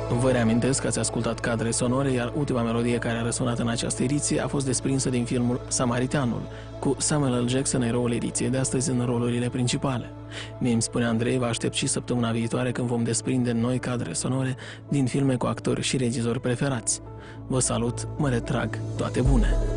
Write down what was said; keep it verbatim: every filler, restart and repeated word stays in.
Vă reamintesc că ați ascultat cadre sonore, iar ultima melodie care a răsunat în această ediție a fost desprinsă din filmul Samaritanul, cu Samuel L. Jackson, eroul ediției de astăzi, în rolurile principale. Mie îmi spune Andrei, vă aștept și săptămâna viitoare când vom desprinde noi cadre sonore din filme cu actori și regizori preferați. Vă salut, mă retrag, toate bune!